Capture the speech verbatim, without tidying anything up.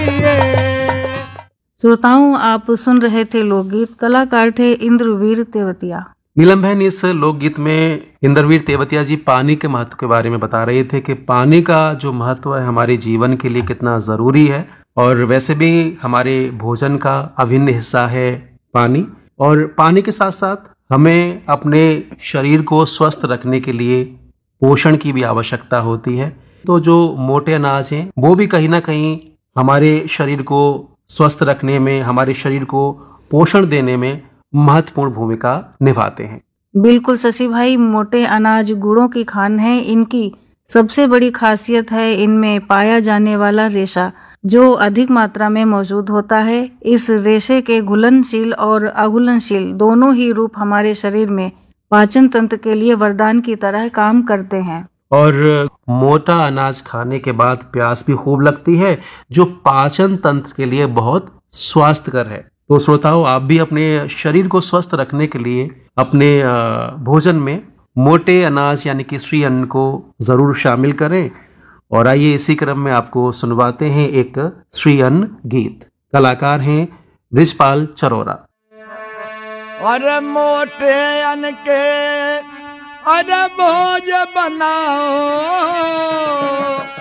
श्रोताओं, आप सुन रहे थे लोकगीत। कलाकार थे इंद्रवीर तेवतिया। नीलम बहन, इस लोकगीत में इंद्रवीर तेवतिया जी पानी के महत्व के बारे में बता रहे थे कि पानी का जो महत्व है हमारे जीवन के लिए कितना ज़रूरी है। और वैसे भी हमारे भोजन का अभिन्न हिस्सा है पानी। और पानी के साथ साथ हमें अपने शरीर को स्वस्थ रखने के लिए पोषण की भी आवश्यकता होती है। तो जो मोटे अनाज हैं वो भी कहीं ना कहीं हमारे शरीर को स्वस्थ रखने में, हमारे शरीर को पोषण देने में महत्वपूर्ण भूमिका निभाते हैं। बिल्कुल शशि भाई, मोटे अनाज गुड़ों की खान है। इनकी सबसे बड़ी खासियत है इनमें पाया जाने वाला रेशा, जो अधिक मात्रा में मौजूद होता है। इस रेशे के घुलनशील और अघुलनशील दोनों ही रूप हमारे शरीर में पाचन तंत्र के लिए वरदान की तरह काम करते हैं। और मोटा अनाज खाने के बाद प्यास भी खूब लगती है, जो पाचन तंत्र के लिए बहुत स्वास्थ्यकर है। तो श्रोताओं, आप भी अपने शरीर को स्वस्थ रखने के लिए अपने भोजन में मोटे अनाज यानी कि श्री अन्न को जरूर शामिल करें। और आइए इसी क्रम में आपको सुनवाते हैं एक श्री अन्न गीत। कलाकार हैं ब्रिजपाल चरोरा। अरे मोटे अन्न के अरे भोज बनाओ,